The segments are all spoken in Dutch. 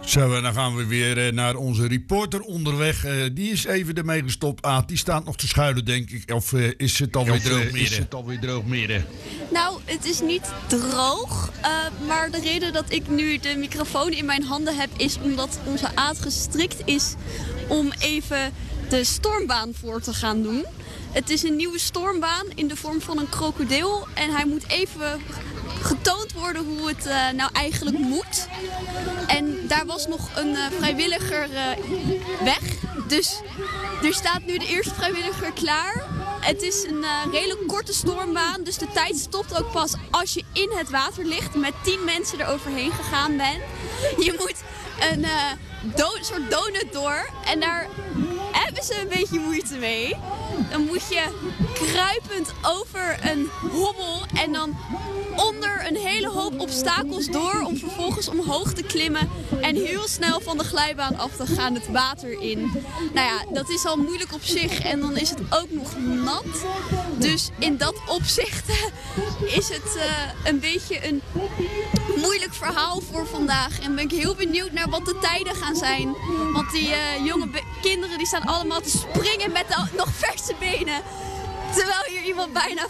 Zo, en dan gaan we weer naar onze reporter onderweg. Die is even ermee gestopt. Aad, die staat nog te schuilen, denk ik. Of is het alweer droog midden? Nou, het is niet droog. Maar de reden dat ik nu de microfoon in mijn handen heb... is omdat onze Aad gestrikt is om even de stormbaan voor te gaan doen. Het is een nieuwe stormbaan in de vorm van een krokodil. En hij moet even getoond worden hoe het nou eigenlijk moet. En daar was nog een vrijwilliger weg. Dus er staat nu de eerste vrijwilliger klaar. Het is een redelijk korte stormbaan. Dus de tijd stopt ook pas als je in het water ligt. Met 10 mensen eroverheen gegaan bent. Je moet een soort donut door. En daar hebben ze een beetje moeite mee. Dan moet je kruipend over een hobbel en dan onder een hele hoop obstakels door om vervolgens omhoog te klimmen en heel snel van de glijbaan af te gaan het water in. Nou ja, dat is al moeilijk op zich en dan is het ook nog nat. Dus in dat opzicht is het een beetje een moeilijk verhaal voor vandaag. En ben ik heel benieuwd naar wat de tijden gaan zijn. Want die jonge kinderen die staan allemaal te springen met de nog verse benen. Terwijl hier iemand bijna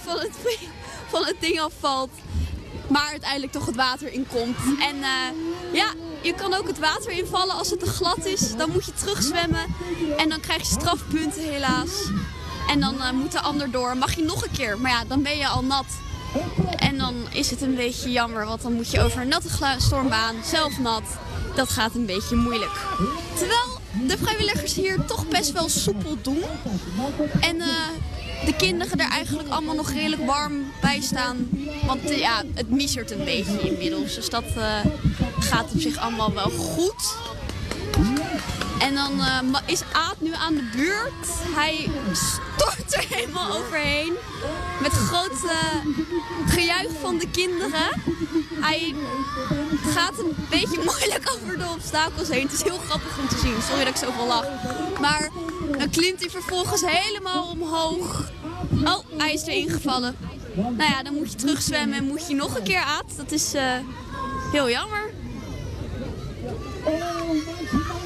van het ding afvalt. Maar uiteindelijk toch het water in komt. En ja, je kan ook het water invallen als het te glad is. Dan moet je terugzwemmen. En dan krijg je strafpunten helaas. En dan moet de ander door. Mag je nog een keer. Maar ja, dan ben je al nat. En dan is het een beetje jammer. Want dan moet je over een natte stormbaan. Zelf nat. Dat gaat een beetje moeilijk. Terwijl de vrijwilligers hier toch best wel soepel doen. En de kinderen er eigenlijk allemaal nog redelijk warm bij staan. Want ja, het miezert een beetje inmiddels. Dus dat gaat op zich allemaal wel goed. En dan is Aad nu aan de beurt. Hij stort er helemaal overheen. Met groot gejuich van de kinderen. Hij gaat een beetje moeilijk over de obstakels heen. Het is heel grappig om te zien. Sorry dat ik zoveel lach. Maar dan klimt hij vervolgens helemaal omhoog. Oh, hij is erin gevallen. Nou ja, dan moet je terugzwemmen en moet je nog een keer, Aad. Dat is heel jammer.